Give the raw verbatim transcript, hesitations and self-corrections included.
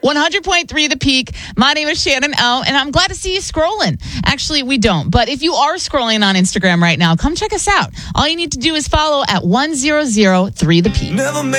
one hundred point three The Peak. My name is Shannon O, and I'm glad to see you scrolling. Actually, we don't. But if you are scrolling on Instagram right now, come check us out. All you need to do is follow at one thousand three The Peak. Never